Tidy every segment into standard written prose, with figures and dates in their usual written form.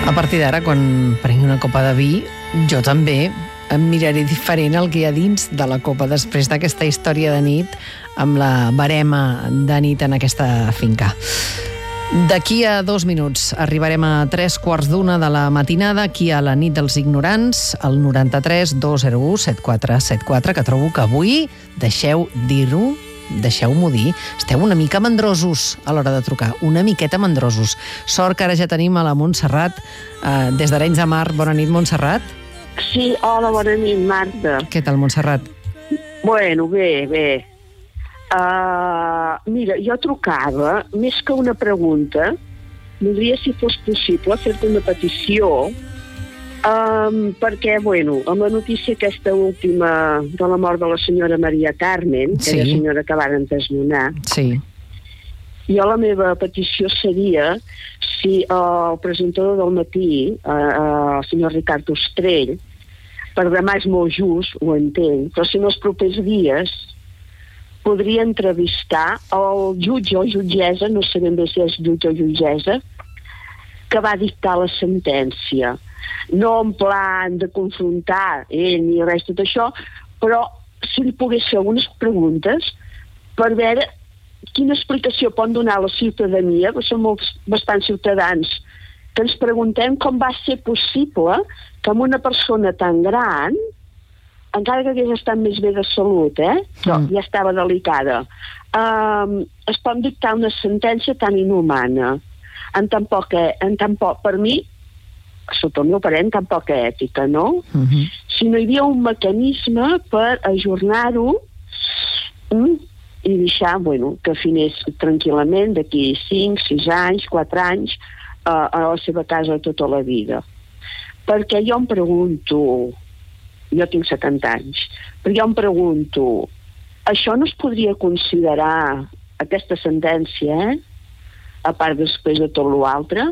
A partir d'ara, quan prengui una copa de vi, jo també em miraré diferent el que hi ha dins de la copa després d'aquesta història de nit amb la barema de nit en aquesta finca. D'aquí a 2 minuts arribarem a 3:15 de la matinada aquí a la nit dels ignorants, al 93 201 7474, que trobo que avui, deixeu-m'ho dir, esteu una mica mandrosos a l'hora de trucar, una miqueta mandrosos. Sort que ara ja tenim a la Montserrat, des d'Arenys de Mar. Bona nit, Montserrat. Sí, hola, bona nit, Marta. Què tal, Montserrat? Bueno, bé. Mira, jo trucava, més que una pregunta, voldria, si fos possible, fer-te una petició, perquè, bueno, amb la notícia aquesta última de la mort de la senyora Maria Carmen, que era la senyora que varen desnonar, jo la meva petició seria si el presentador del matí, el senyor Ricard Ostrell, per demà és molt just, ho entenc, però si en els propers dies podria entrevistar el jutge o jutgessa, no sé ben bé si és jutge o jutgessa, que va dictar la sentència. No en plan de confrontar ell ni res tot això, però si li pogués fer algunes preguntes per veure quina explicació pot donar a la ciutadania, que som bastants ciutadans, que ens preguntem com va ser possible que amb una persona tan gran, encara que hagués estat més bé de salut, però ja estava delicada, es pot dictar una sentència tan inhumana, en tan poc, per mi, sota el meu parer, tan poca ètica, no? Si no hi havia un mecanisme per ajornar-ho i deixar, que finés tranquil·lament d'aquí 5, 6 anys, 4 anys a la seva casa tota la vida. Perquè jo em pregunto, jo tinc 70 anys, però jo em pregunto, això no es podria considerar, aquesta sentència, a part després de tot l'altre,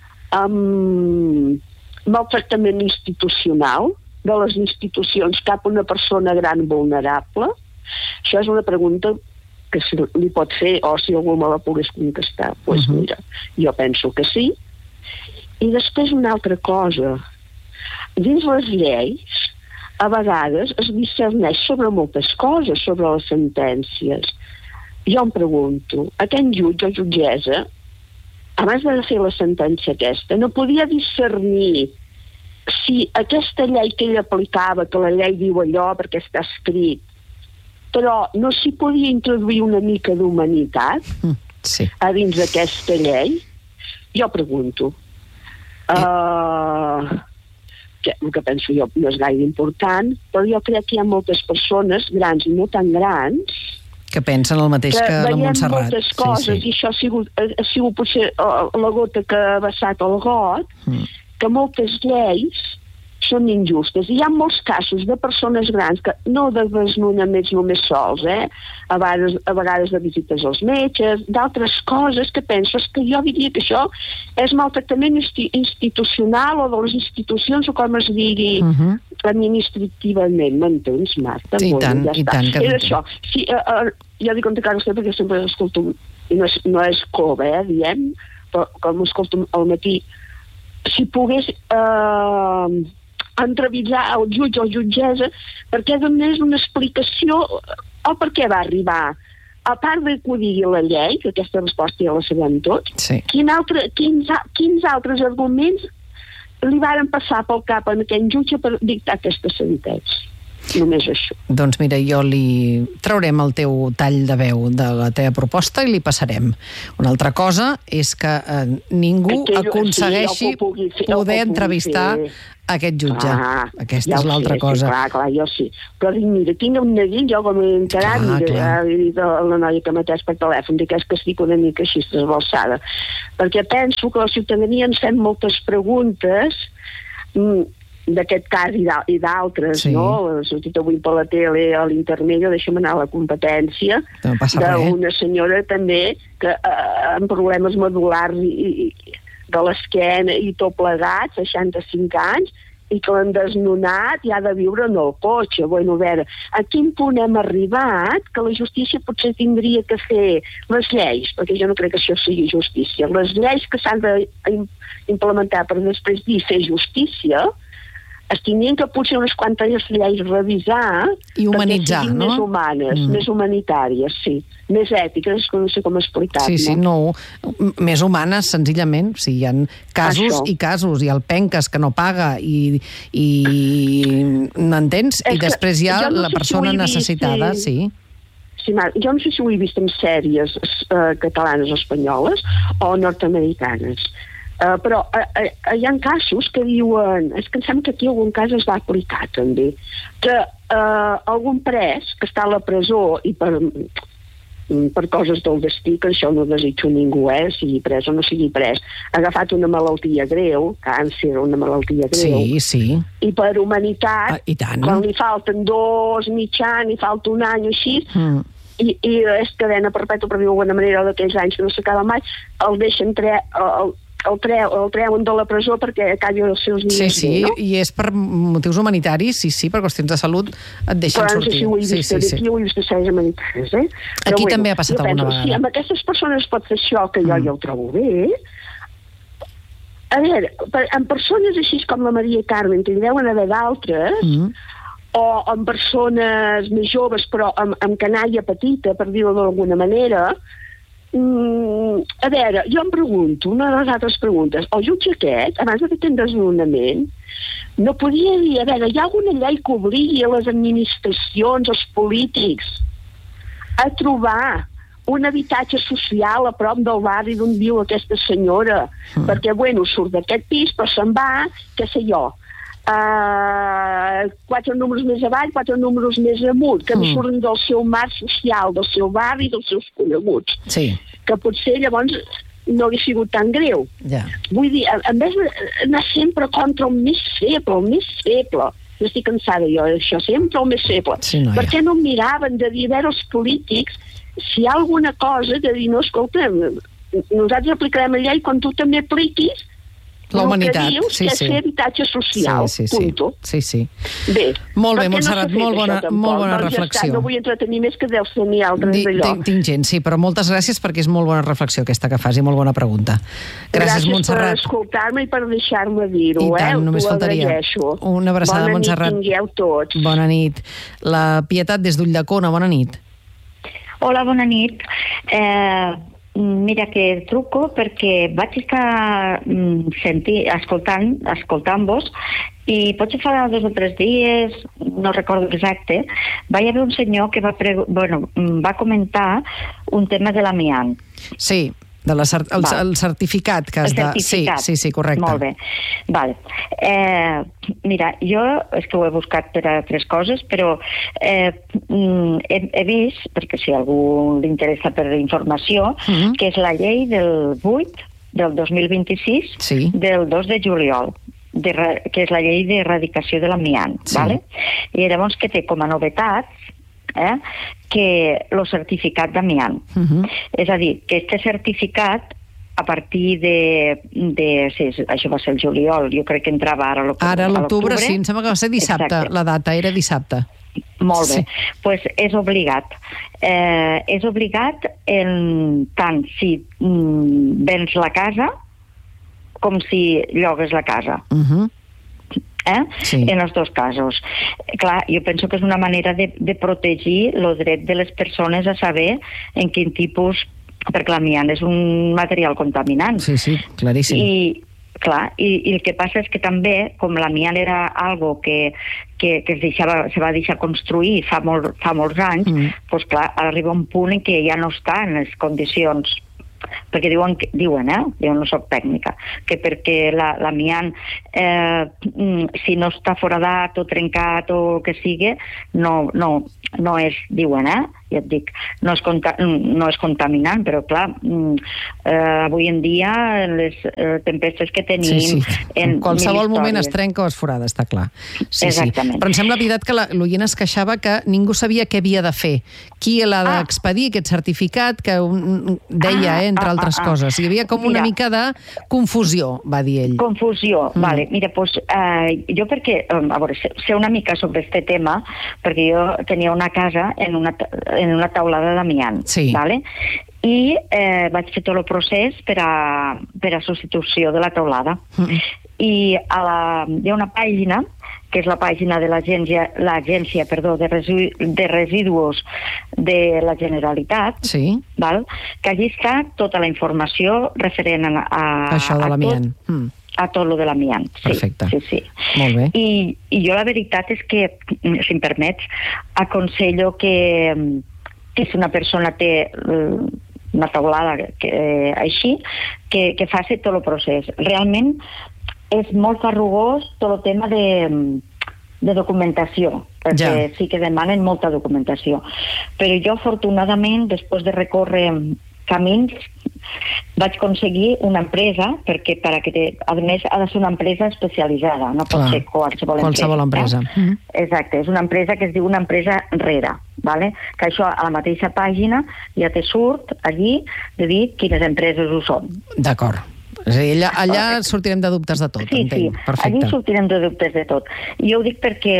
maltractament institucional de les institucions cap a una persona gran vulnerable? Això és una pregunta que li pot fer, o si algú me la pogués contestar. Doncs mira, jo penso que sí. I després una altra cosa. Dins les lleis, a vegades es discerneix sobre moltes coses, sobre les sentències. Jo em pregunto, aquest jutge o jutgessa, abans de fer la sentència aquesta, no podia discernir si aquesta llei que ell aplicava, que la llei diu allò perquè està escrit, però no s'hi podia introduir una mica d'humanitat a dins d'aquesta llei? Jo pregunto. El que penso jo no és gaire important, però jo crec que hi ha moltes persones, grans i no tan grans, que pensen el mateix que la Montserrat. Veiem moltes coses, i això ha sigut potser la gota que ha vessat el got, que moltes lleis són injustes. I hi ha molts casos de persones grans, que no de desnonaments només sols, a vegades de visites als metges, d'altres coses que penso, que jo diria que això és maltractament institucional o de les institucions, o com es digui, administrativament. M'entens, Marta? I tant, i tant. És això. Jo dic que ara perquè sempre escolto, i no és cova, diem, però com escolto al matí, si pogués entrevistar el jutge o jutgessa perquè donés una explicació o per què va arribar, a part de que ho digui la llei, que aquesta resposta ja la sabem tots, quins altres arguments li varen passar pel cap a aquell jutge per dictar aquesta sentència. Només això. Doncs mira, jo li traurem el teu tall de veu de la teva proposta i li passarem. Una altra cosa és que ningú aconsegueixi poder entrevistar aquest jutge. Aquesta és l'altra cosa. Clar, jo sí. Però dic, mira, tinc un neguit, jo com he enterat, he dit a la noia que m'atès per telèfon, dic, és que estic una mica així trasbalsada. Perquè penso que la ciutadania ens fem moltes preguntes d'aquest cas i d'altres, no? He sortit avui per la tele a l'internet, deixa'm anar a la competència d'una senyora també que amb problemes medul·lars de l'esquena i tot plegat, 65 anys, i que l'han desnonat i ha de viure en el cotxe. Bueno, a veure, a quin punt hem arribat que la justícia potser tindria que fer les lleis, perquè jo no crec que això sigui justícia, les lleis que s'han d'implementar per després dir fer justícia, es tindrien que potser unes quantes lleis revisar i humanitzar, no? Més humanes, més humanitàries, sí. Més ètiques, no sé com explicar-ho. Sí, no. Més humanes, senzillament. O sigui, hi ha casos i casos. Hi ha el penques que no paga i m'entens? I després hi ha la persona necessitada, sí. Sí, jo no sé si ho he vist en sèries catalanes o espanyoles o nord-americanes. Però hi ha casos que diuen, és que em sembla que aquí algun cas es va aplicar també, que algun pres que està a la presó i per coses del destí, que això no desitjo ningú, sigui pres o no sigui pres, ha agafat una malaltia greu, càncer, una malaltia greu, i per humanitat, quan li falten 2, mig any, li falta un any o així, i és cadena perpètua, per dir-ho d'alguna manera, d'aquells anys que no s'acaba mai, el deixen el treuen de la presó perquè acabi els seus dies. Sí, no? I és per motius humanitaris, sí, per qüestions de salut et deixen sortir. Però no sé si ho he vist, aquí ho he vist de sèries humanitàries, Aquí també ha passat alguna vegada. Si amb aquestes persones pot fer això, que jo ja ho trobo bé, a veure, amb persones així com la Maria Carmen, que hi deuen haver d'altres, o amb persones més joves, però amb canalla petita, per dir-ho d'alguna manera, a veure, jo em pregunto, una de les altres preguntes, el jutge aquest, abans de fer un desnonament, no podia dir, a veure, hi ha alguna llei que obligui a les administracions, als polítics, a trobar un habitatge social a prop del barri d'on viu aquesta senyora, perquè, bueno, surt d'aquest pis, però se'n va, què sé jo, 4 números més avall, 4 números més amunt, que no surten del seu marc social, del seu barri, dels seus coneguts. Sí. Que potser llavors no hauria sigut tan greu. Vull dir, en vez d'anar sempre contra el més feble, jo estic cansada jo d'això, sempre el més feble. Per què no miraven de dir, a veure, els polítics, si hi ha alguna cosa de dir, no, escolta, nosaltres aplicarem la llei quan tu també apliquis la humanitat, que dius que és fer habitatge social, punto. Sí. Bé. Molt bé, Montserrat, molt bona reflexió. No vull entretenir més, que deus tenir altres d'allò. Tinc gent, sí, però moltes gràcies perquè és molt bona reflexió aquesta que fas i molt bona pregunta. Gràcies, Montserrat. Gràcies per escoltar-me i per deixar-me dir-ho. I tant, només faltaria. Una abraçada, Montserrat. Bona nit, tingueu tots. Bona nit. La Pietat des d'Ulldecona, bona nit. Hola, bona nit. Mira, que truco perquè vaig estar escoltant-vos i potser fa 2 o 3 dies, no recordo exacte, va haver un senyor que va comentar un tema de l'amiant. Sí, el certificat que has de... Sí, correcte. Molt bé. Vale. Mira, jo és que ho he buscat per a 3 coses, però he vist, perquè si a algú li interessa per informació, que és la llei del 8 del 2026 del 2 de juliol, que és la llei d'erradicació de l'amiant. I llavors que té com a novetats que el certificat d'amiant. És a dir, que este certificat, a partir de això va ser el juliol, jo crec que entrava ara a l'octubre. Ara a l'octubre, sí, em sembla que va ser dissabte, la data era dissabte. Molt bé, doncs és obligat. És obligat tant si vens la casa com si llogues la casa. En els 2 casos. Clar, jo penso que és una manera de protegir el dret de les persones a saber en quin tipus, perquè l'amiant és un material contaminant. Sí, claríssim. I el que passa és que també, com l'amiant era algo que se va deixar construir fa molts anys, doncs clar, arriba un punt en què ja no està en les condicions, perquè diuen, jo no soc tècnica, que perquè l'amiant, si no està foradat o trencat o el que sigui, no és, diuen, ja et dic, no és contaminant, però clar, avui en dia les tempestes que tenim... En qualsevol moment es trenca o es forada, està clar. Exactament. Però em sembla veritat que l'oient es queixava que ningú sabia què havia de fer, qui l'ha d'expedir, aquest certificat, que deia, entre altres coses. Hi havia com una mica de confusió, va dir ell. Confusió, vale. Mira, doncs jo perquè, a veure, sé una mica sobre aquest tema, perquè jo tenia una casa en una taulada d'amiant, vale? I vaig fer tot el procés per a substitució de la taulada. I hi ha una pàgina, que és la pàgina de l'agència de residus de la Generalitat, que allí està tota la informació referent a això de l'amiant. A tot lo de l'amiant. Perfecte. Sí. Molt bé. I jo la veritat és que, si em permets, aconsello que si una persona té una taulada així, que faci tot el procés. Realment és molt farrugós tot el tema de documentació, perquè sí que demanen molta documentació. Però jo, afortunadament, després de recórrer camins, vaig aconseguir una empresa, perquè a més ha de ser una empresa especialitzada, no pot ser qualsevol empresa. Exacte, és una empresa que es diu una empresa RERA, que això a la mateixa pàgina ja te surt allí de dir quines empreses ho són. D'acord. És a dir, allà sortirem de dubtes de tot, entenc. Perfecte. Allí sortirem de dubtes de tot. Jo ho dic perquè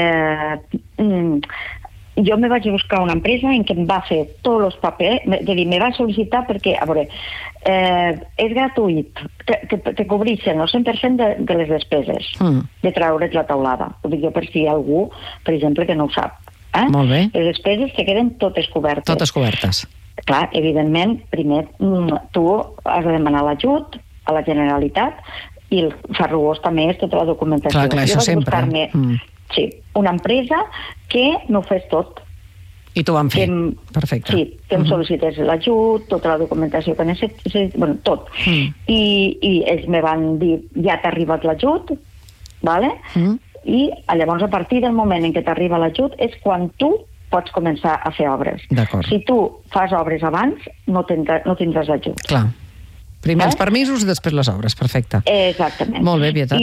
jo me vaig buscar una empresa en què em va fer tots els papers, és a dir, me va sol·licitar perquè, a veure, és gratuït, te cobreixen el 100% de les despeses de treure't la taulada. Ho dic jo per si hi ha algú, per exemple, que no ho sap. Molt bé. Les despeses te queden totes cobertes. Totes cobertes. Clar, evidentment, primer tu has de demanar l'ajut a la Generalitat i el farrugós també és tota la documentació. Clar, això sempre. Sí, una empresa que m'ho fes tot. I t'ho van fer. Perfecte. Sí, que em sol·licités l'ajut, tota la documentació que necessités, bueno, tot. I ells me van dir, ja t'ha arribat l'ajut, vale? I llavors a partir del moment en què t'arriba l'ajut és quan tu pots començar a fer obres. Si tu fas obres abans, no tindràs ajut. Clar. Primer els permisos i després les obres, perfecte. Exactament. Molt bé, Pietat.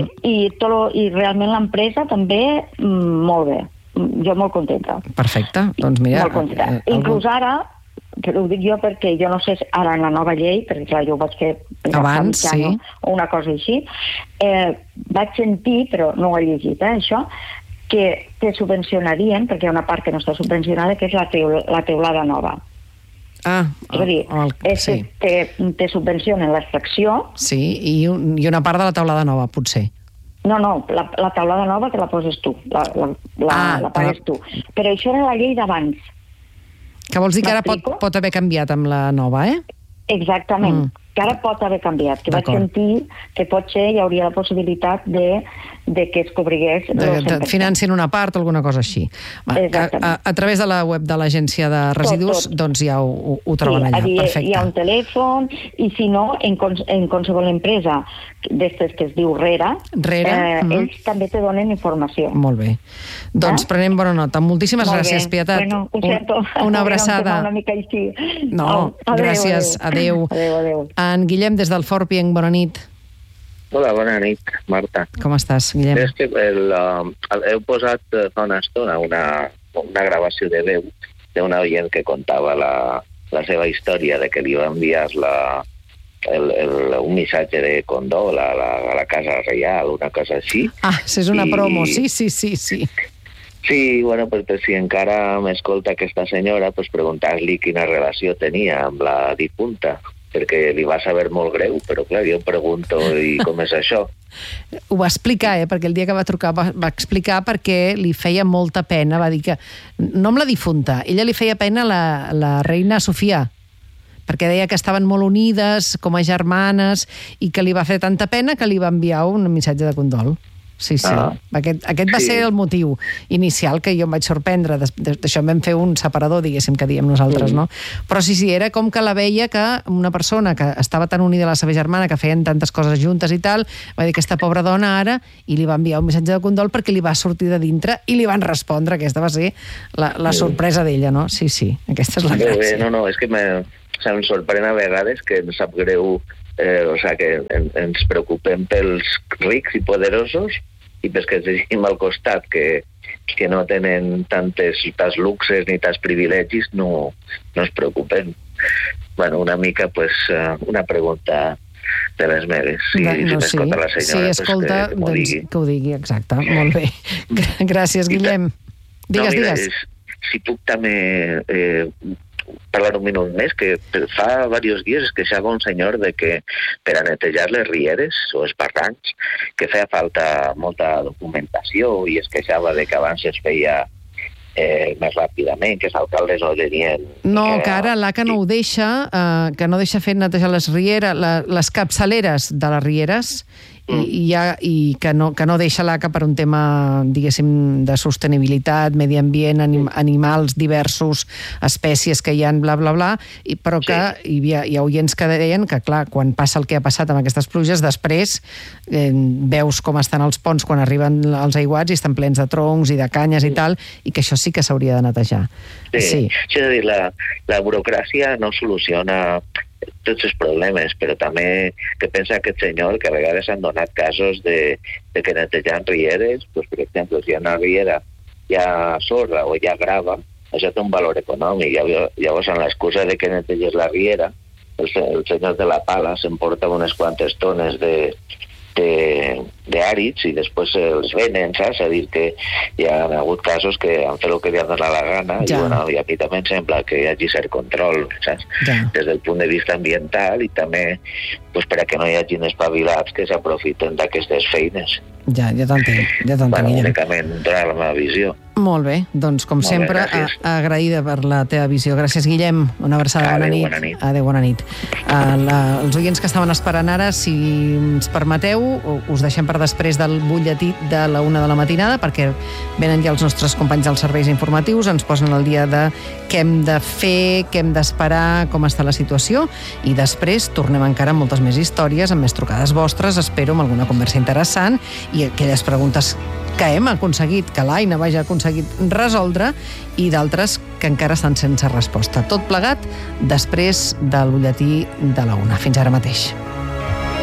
I realment l'empresa també, molt bé. Jo molt contenta. Perfecte, doncs mira... Molt contenta. Inclús ara, ho dic jo perquè jo no sé ara en la nova llei, perquè clar, jo ho vaig fer abans, o una cosa així, vaig sentir, però no ho he llegit, això, que te subvencionarien, perquè hi ha una part que no està subvencionada, que és la teulada nova. És a dir, te subvencionen l'extracció. Sí, i una part de la taulada nova, potser. No, la taulada nova te la poses tu, la pagues tu. Però això era la llei d'abans. Que vols dir que ara pot haver canviat amb la nova, Exactament, que ara pot haver canviat. Que vaig sentir que potser hi hauria la possibilitat de que es cobrigués... Que financin una part o alguna cosa així. A través de la web de l'Agència de Residus, doncs ja ho troben allà. Perfecte. Hi ha un telèfon, i si no, en qualsevol empresa d'estes que es diu RERA, ells també te donen informació. Molt bé. Doncs prenem bona nota. Moltíssimes gràcies, Pietat. Bueno, ho sento. Una abraçada. Una mica així. No, gràcies. Adéu. En Guillem, des del Fort Pienc, bona nit. Hola, bona nit, Marta. Com estàs, Guillem? És que heu posat fa una estona una gravació de veu d'una oient que contava la seva història de que li va enviar un missatge de condol a la Casa Reial, una cosa així. És una promo, sí. Sí, bueno, pues si encara m'escolta aquesta senyora, pues preguntar-li quina relació tenia amb la difunta, perquè li va saber molt greu, però clar, jo em pregunto, i com és això? Ho va explicar, perquè el dia que va trucar va explicar perquè li feia molta pena, va dir que, no amb la difunta, ella li feia pena la reina Sofia, perquè deia que estaven molt unides com a germanes i que li va fer tanta pena que li va enviar un missatge de condol. Sí. Aquest va ser el motiu inicial que jo em vaig sorprendre. D'això em vam fer un separador, diguéssim, que diem nosaltres, no? Però sí, era com que la veia que una persona que estava tan unida a la seva germana, que feien tantes coses juntes i tal, va dir aquesta pobra dona ara, i li va enviar un missatge de condol perquè li va sortir de dintre i li van respondre. Aquesta va ser la sorpresa d'ella, no? Sí, aquesta és la gràcia. No, és que em sorprèn a vegades que em sap greu, que ens preocupem pels rics i poderosos i pels que tenim al costat que no tenen tants luxes ni tants privilegis, no es preocupen. Bueno, una mica, una pregunta de les meves. Si m'escolta la senyora, que ho digui, exacte. Molt bé. Gràcies, Guillem. Digues. Si puc també parlar un minut més, que fa diversos dies es queixava un senyor de que per a netejar les rieres o els barrancs que feia falta molta documentació i es queixava de que abans es feia més ràpidament, que els alcaldes no tenien... No, que ara l'ACA no ho deixa, que no deixa fer netejar les rieres, les capçaleres de les rieres, i que no deixa l'ACA per un tema, diguéssim, de sostenibilitat, medi ambient, animals diversos, espècies que hi ha, bla, bla, bla, però que hi ha oients que deien que, clar, quan passa el que ha passat amb aquestes pluges, després veus com estan els ponts quan arriben els aiguats i estan plens de troncs i de canyes i tal, i que això sí que s'hauria de netejar. Sí, és a dir, la burocràcia no soluciona tots els problemes, però també que pensa aquest senyor que a vegades han donat casos de que netejant rieres, per exemple, si hi ha una riera hi ha sorra o hi ha grava, això té un valor econòmic. Llavors, amb l'excusa de que neteges la riera, el senyor de la pala s'emporta unes quantes tones d'àrids i després els venen, saps? A dir que hi ha hagut casos que han fet el que li han donat la gana i a mi també em sembla que hi hagi cert control, saps? Des del punt de vista ambiental i també per a que no hi hagin espavilats que s'aprofiten d'aquestes feines. Ja t'entenc. Únicament donar la meva visió. Molt bé, doncs com sempre, agraïda per la teva visió. Gràcies, Guillem. Una abraçada, bona nit. Adéu, bona nit. Els oients que estaven esperant ara, si ens permeteu, us deixem per després del butlletí de la 1 de la matinada, perquè venen ja els nostres companys dels serveis informatius, ens posen al dia de què hem de fer, què hem d'esperar, com està la situació, i després tornem encara amb moltes més històries, amb més trucades vostres, espero, amb alguna conversa interessant, i aquelles preguntes que hem aconseguit, que l'Aina ha aconseguit resoldre, i d'altres que encara estan sense resposta. Tot plegat després del butlletí de la 1. Fins ara mateix.